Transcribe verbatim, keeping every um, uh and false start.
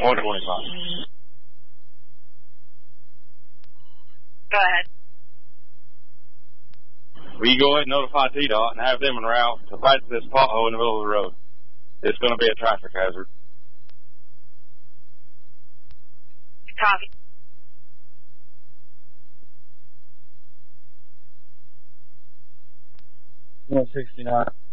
one twenty-five. Go ahead. Will you go ahead and notify T DOT and have them en route to patch this pothole in the middle of the road? It's going to be a traffic hazard. Copy. one sixty-nine.